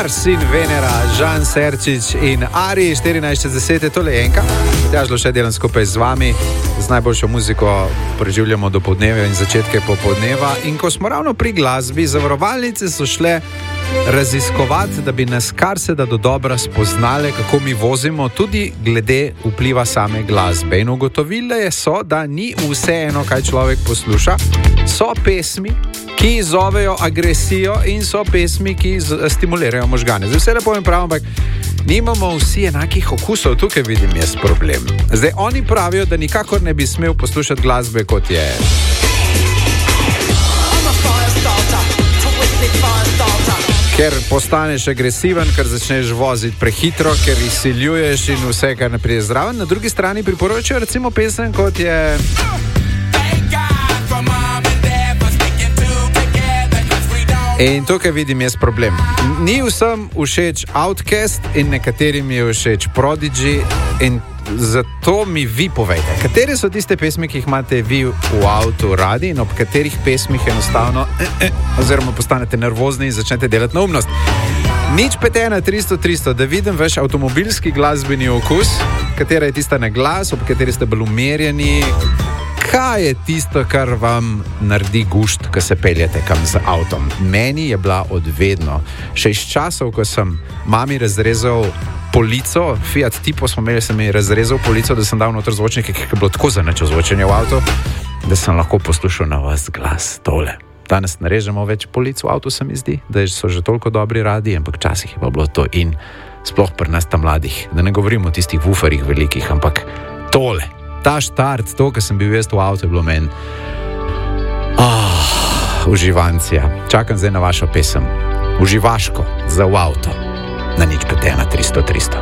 Mars in Venera, Žan Serčič in Ari, 14:10, tole je Enka. Tjažlo še delam skupaj z vami, z najboljšo muziko preživljamo do podneva in začetke popodneva. In ko smo ravno pri glasbi, zavarovalnice so šle raziskovati, da bi nas kar se da do dobra spoznale, kako mi vozimo, tudi glede vpliva same glasbe. In ugotovile so, da ni vseeno, kaj človek posluša. So pesmi, ki zovejo agresijo, in so pesmi, ki stimulirajo možgane. Zdaj vse lepo in prav, ampak nimamo vsi enakih okusov, tukaj vidim jaz problem. Zdaj oni pravijo, da nikakor ne bi smel poslušati glasbe, kot je ker postaneš agresiven, ker začneš voziti prehitro, ker izsiljuješ in vse, kar ne pride zraven. Na drugi strani priporočajo recimo pesem, kot je in tukaj vidim jaz problem. Ni vsem všeč Outkast in nekaterim je všeč Prodigy in zato mi vi povejte, katere so tiste pesmi, ki jih imate vi v avtu radi in ob katerih pesmih enostavno oziroma postanete nervozni in začnete delati neumnost. 051 300 300, da vidim vaš avtomobilski glasbeni okus, katera je tista na glas, ob kateri ste bolj umerjeni. Kaj je tisto, kar vam naredi gušt, ko se peljete kam z avtom? Meni je bila odvedno. Še iz časov, ko sem mami razrezal polico, Fiat Tipo smo imeli, sem ji razrezal polico, da sem dal noter zvočnike, ki je bilo tako zanačo zvočenje v avtu, da sem lahko poslušal na vas glas tole. Danes ne režemo več polic v avtu, se mi zdi, da so že toliko dobri radi, ampak časih je pa bilo to in sploh pri nas tam mladih, da ne govorimo o tistih wuferjih velikih, ampak tole. Ta štart, to, kar sem bil jaz v avtu, je bilo meni uživancija. Čakam zdaj na vašo pesem. Uživaško za v avto. Na 051 300 300.